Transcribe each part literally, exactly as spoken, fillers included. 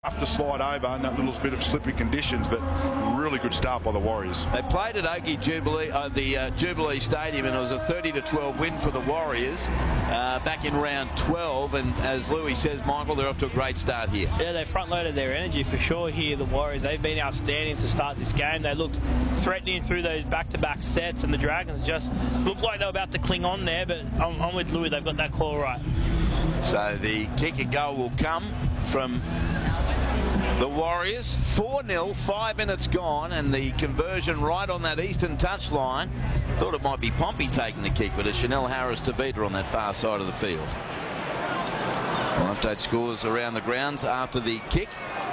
Have to slide over in that little bit of slippery conditions, but really good start by the Warriors. They played at Oakey Jubilee, uh, the uh, Jubilee Stadium, and it was a thirty to twelve win for the Warriors uh, back in round twelve. And as Louis says, Michael, they're off to a great start here. Yeah, they front-loaded their energy for sure here, the Warriors. They've been outstanding to start this game. They looked threatening through those back-to-back sets, and the Dragons just looked like they were about to cling on there, but I'm, I'm with Louis. They've got that call right. So the kick and goal will come from the Warriors. four nil, five minutes gone, and the conversion right on that eastern touchline. Thought it might be Pompey taking the kick, but it's Chanel Harris-Tavita on that far side of the field. We'll update scores around the grounds after the kick.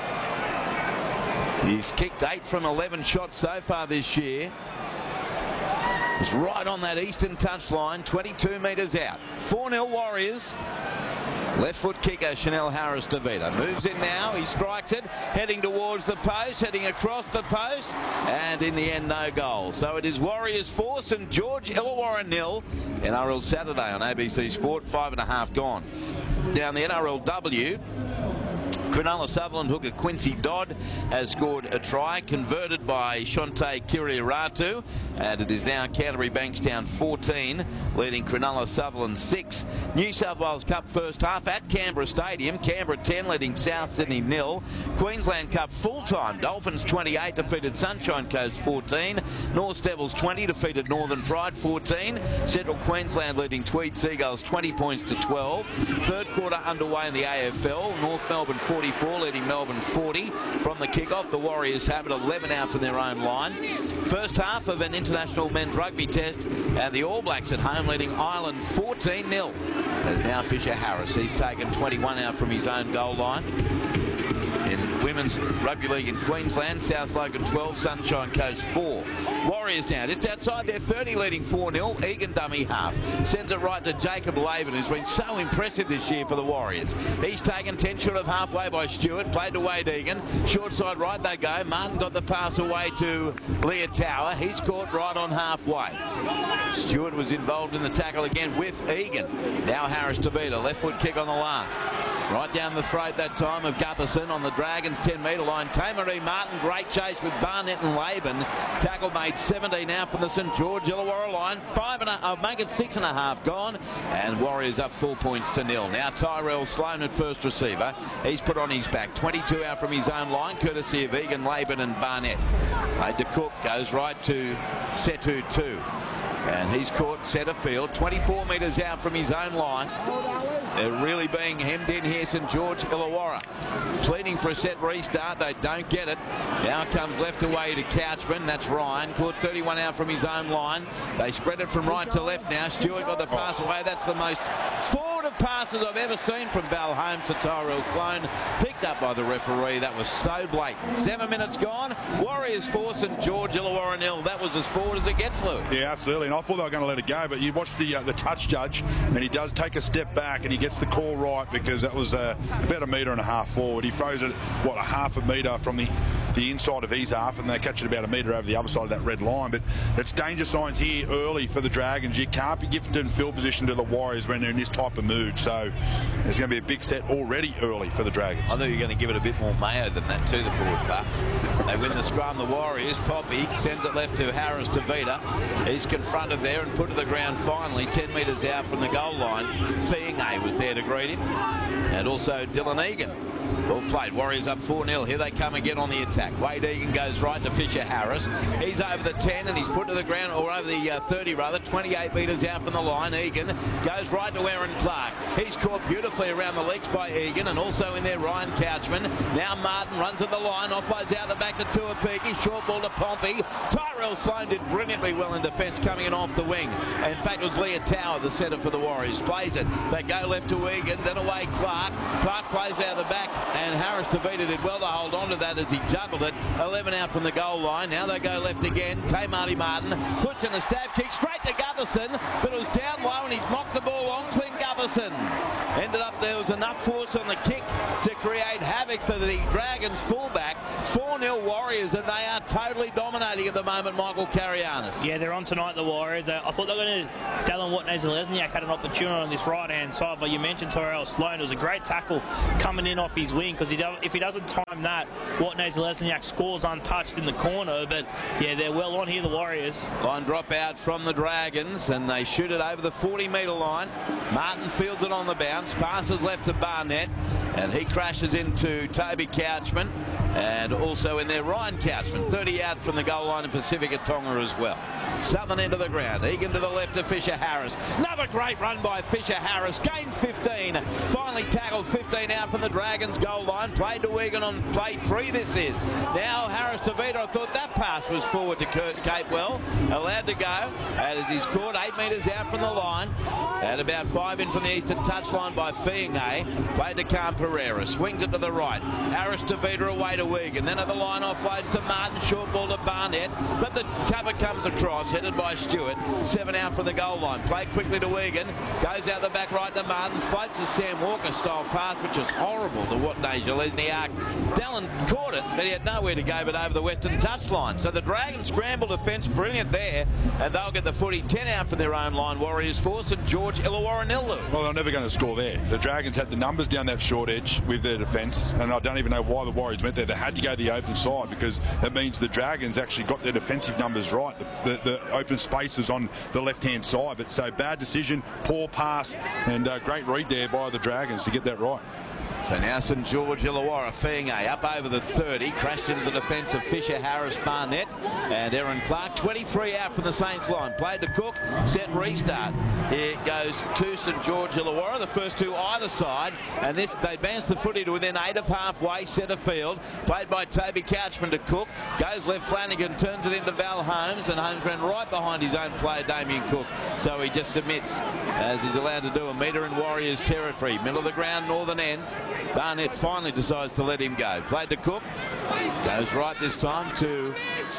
He's kicked eight from eleven shots so far this year. It's right on that eastern touchline, twenty-two metres out. four nil Warriors. Left foot kicker, Chanel Harris-Tavita. Moves in now, he strikes it, heading towards the post, heading across the post, and in the end, no goal. So it is Warriors four, St George Illawarra nil. N R L Saturday on A B C Sport, five and a half gone. Down the N R L W, Cronulla Sutherland hooker Quincy Dodd has scored a try, converted by Shante Kiriaratu, and it is now Canterbury Bankstown fourteen, leading Cronulla Sutherland six. New South Wales Cup first half at Canberra Stadium, Canberra ten leading South Sydney nil. Queensland Cup full time, Dolphins twenty-eight defeated Sunshine Coast fourteen. North Devils twenty defeated Northern Pride fourteen. Central Queensland leading Tweed Seagulls twenty points to twelve. Third quarter underway in the A F L. North Melbourne forty-four leading Melbourne forty. From the kickoff, the Warriors have it eleven out from their own line. First half of an international men's rugby test, and the All Blacks at home leading Ireland fourteen nil. There's now Fisher Harris. He's taken twenty-one out from his own goal line. In women's rugby league in Queensland, South Logan twelve, Sunshine Coast four. Warriors now just outside their thirty, leading four nil. Egan dummy half. Sends it right to Jacob Laban, who's been so impressive this year for the Warriors. He's taken ten short of halfway by Stewart. Played to Wade Egan. Short side right they go. Martin got the pass away to Leah Tower. He's caught right on halfway. Stewart was involved in the tackle again with Egan. Now Harris-Tavita, left foot kick on the last. Right down the throat that time of Gutherson on the Dragons ten metre line. Tamaree Martin, great chase with Barnett and Laban. Tackle made seventeen now from the St George Illawarra line. Five and a, uh, make it six and a half gone. And Warriors up four points to nil. Now Tyrell Sloan at first receiver. He's put on his back. twenty-two out from his own line, courtesy of Egan, Laban and Barnett. Played to Cook, goes right to Setu two. And he's caught centre field, twenty-four metres out from his own line. They're really being hemmed in here, St George Illawarra. Pleading for a set restart, they don't get it. Now comes left away to Couchman, that's Ryan. Caught thirty-one out from his own line. They spread it from right to left now. Stewart got the pass away. That's the most forward of passes I've ever seen from Val Holmes to Tyrell Sloan. Picked up by the referee. That was so blatant. Seven minutes gone. Warriors four, St George Illawarra nil. That was as forward as it gets, Lou. Yeah, absolutely. And I thought they were going to let it go, but you watch the uh, the touch judge, and he does take a step back, and he gets the call right, because that was uh, about a metre and a half forward. He throws it, what, a half a metre from the, the inside of his half, and they catch it about a metre over the other side of that red line. But it's danger signs here early for the Dragons. You can't be gifted field position to the Warriors when they're in this type of mood. So there's going to be a big set already early for the Dragons. I thought you were going to give it a bit more mayo than that to the forward pass. They win the scrum, the Warriors. Poppy sends it left to Harris-Tavita. He's confronted there and put to the ground finally, ten metres out from the goal line. Fienge was there to greet him. And also Dylan Egan. Well played. Warriors up four nil. Here they come again on the attack. Wade Egan goes right to Fisher Harris. He's over the ten and he's put to the ground, or over the uh, thirty rather, twenty-eight metres out from the line. Egan goes right to Aaron Clark. He's caught beautifully around the legs by Egan, and also in there Ryan Couchman. Now Martin runs to the line, offloads out the back to Tuapiki. Short ball to Pompey. Tyrell Sloan did brilliantly well in defence, coming in off the wing. In fact, it was Leah Tower, the centre for the Warriors. Plays it. They go left to Egan, then away Clark. Clark plays out the back, and Harris-Tavita did well to hold on to that as he juggled it. eleven out from the goal line. Now they go left again. Tamaree Martin puts in a stab kick straight to Gutherson, but it was down low and he's mocked the ball on. Clint Gutherson ended up, there was enough force on the kick to create havoc for the Dragons fullback. four nil Warriors, and they are totally dominating at the moment, Michael Carianis. Yeah, they're on tonight, the Warriors. I thought they were going to... Dallin Watney-Zelezniak had an opportunity on this right-hand side, but you mentioned Terrell Sloan. It was a great tackle coming in off his wing, because he if he doesn't time that, Watney-Zelezniak scores untouched in the corner. But, yeah, they're well on here, the Warriors. Line drop out from the Dragons, and they shoot it over the forty metre line. Martin fields it on the bounce, passes left to Barnett, and he crashes into Toby Couchman, and also in there Ryan Couchman, thirty out from the goal line in Pacifica Tonga as well. Southern end of the ground, Egan to the left to Fisher Harris. Another great run by Fisher Harris, gained fifteen, finally tackled fifteen out from the Dragons goal line, played to Egan on play three this is. Now Harris to Vita, I thought that pass was forward to Kurt Capewell, allowed to go, as he's caught eight metres out from the line, at about five in from the eastern touchline by Fiingay, played to Khan Pereira, swings it to the right, Harris to Vita away to Egan, then at the line offloads to Martin, short ball to Barnett, but the cover comes across, headed by Stewart, seven out from the goal line, played quickly to Egan, goes out the back right to Martin, floats a Sam Walker style pass, which is horrible to Watney-Zelezniak. Dallin caught it, but he had nowhere to go but over the western touchline. So the Dragons scramble defence, brilliant there, and they'll get the footy ten out from their own line. Warriors four, St George Illawarra nil. Well, they're never going to score there. The Dragons had the numbers down that short edge with their defence, and I don't even know why the Warriors went there. They had to go the open side, because that means the Dragons actually got their defensive numbers right. The, the, the open space was on the left-hand side, but so bad decision, poor pass, and uh, great read there by the Dragons to get that right. So now St George Illawarra, Fiingay up over the thirty, crashed into the defence of Fisher, Harris, Barnett, and Aaron Clark. twenty-three out from the Saints line, played to Cook, set restart. Here goes to St George Illawarra, the first two either side, and this they advance the footy to within eight of halfway, centre field, played by Toby Couchman to Cook, goes left Flanagan, turns it into Val Holmes, and Holmes ran right behind his own player Damien Cook, so he just submits as he's allowed to do. A metre in Warriors territory, middle of the ground, northern end. Barnett finally decides to let him go. Played to Cook. Goes right this time to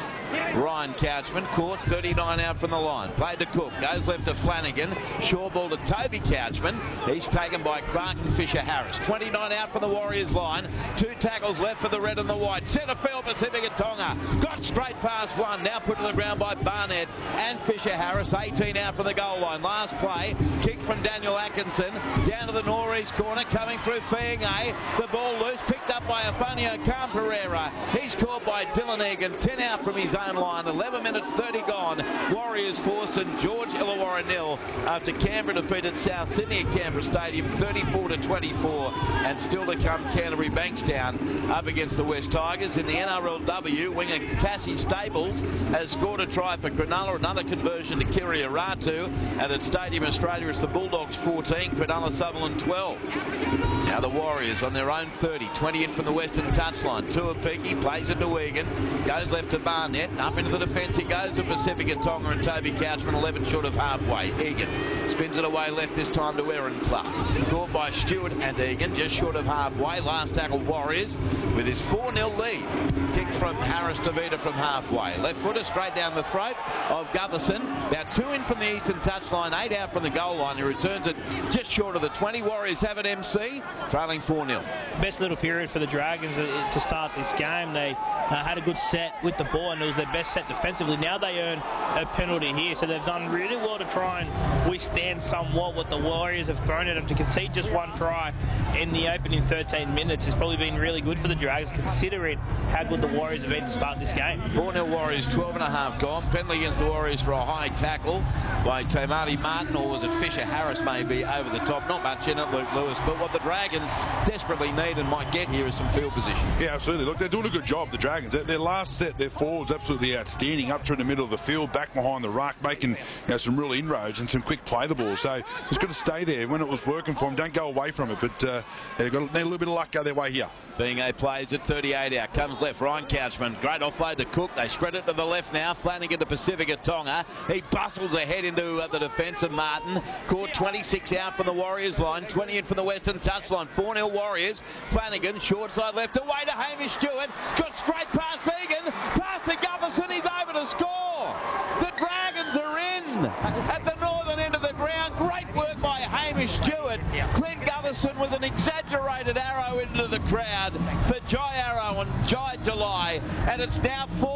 Ryan Couchman. Caught thirty-nine out from the line. Played to Cook. Goes left to Flanagan. Short ball to Toby Couchman. He's taken by Clark and Fisher Harris. twenty-nine out from the Warriors line. Two tackles left for the red and the white. Centre field Pacifica Tonga. Got straight past one. Now put to the ground by Barnett and Fisher Harris. eighteen out from the goal line. Last play. Kick from Daniel Atkinson. Down to the northeast corner. Coming through Fiingay. The ball loose. Picked up by Afonio Khan Pereira. He's caught by Dylan Egan. ten out from his own line. eleven minutes thirty gone. Warriors four, St George Illawarra nil after Canberra defeated South Sydney at Canberra Stadium thirty-four to twenty-four. And still to come, Canterbury Bankstown up against the West Tigers. In the N R L W, winger Cassie Staples has scored a try for Cronulla. Another conversion to Kiriaratu. And at Stadium Australia, it's the Bulldogs fourteen, Cronulla Sutherland twelve. Now the Warriors on their own thirty, twenty in from the western touchline. Tuapiki plays it to Egan, goes left to Barnett, up into the defence he goes to Pacifica Tonga and Toby Couchman, eleven short of halfway. Egan spins it away left this time to Aaron Clark. Caught by Stewart and Egan, just short of halfway. Last tackle Warriors with his four nil lead. Kick from Harris to Vita from halfway. Left footer straight down the throat of Gutherson. About two in from the eastern touchline, eight out from the goal line. He returns it just short of the twenty. Warriors have an M C, trailing four nil. Best little period for the Dragons to start this game. They uh, had a good set with the ball, and it was their best set defensively. Now they earn a penalty here, so they've done really well to try and withstand somewhat what the Warriors have thrown at them. To concede just one try in the opening thirteen minutes has probably been really good for the Dragons, considering how good the Warriors have been to start this game. four nil Warriors, twelve and a half gone. Penalty against the Warriors for a high tackle by Tamati Martin, or was it Fisher Harris maybe over the top. Not much in it, Luke Lewis, but what the Dragons desperately need and might get here is some field position. Yeah, absolutely. Look, they're doing a good job, the Dragons. Their last set, their forwards absolutely outstanding, up through the middle of the field, back behind the ruck, making you know, some real inroads and some quick play the ball. So it's got to stay there when it was working for them. Don't go away from it, but uh, they've got need a little bit of luck go their way here. Fiingay plays at thirty-eight out, comes left, Ryan Couchman, great offload to Cook, they spread it to the left now, Flanagan to Pacifica Tonga, he bustles ahead into uh, the defence of Martin, caught twenty-six out from the Warriors line, twenty in from the western touchline, four nil Warriors, Flanagan, short side left, away to Hamish Stewart, got straight past Egan, past to Gutherson, he's over to score! The Dragons are in at the northern end of the ground, great work by Hamish Stewart, Clint Gutherson with an exaggerated arrow into the crowd for Jai Arrow and Jai July, and it's now four all.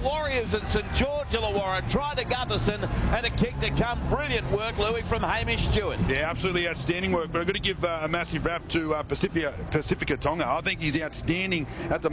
Warriors at St George Illawarra. Try to Gutherson and a kick to come. Brilliant work, Louis, from Hamish Stewart. Yeah, absolutely outstanding work. But I've got to give uh, a massive rap to uh, Pacifica, Pacifica Tonga. I think he's outstanding at the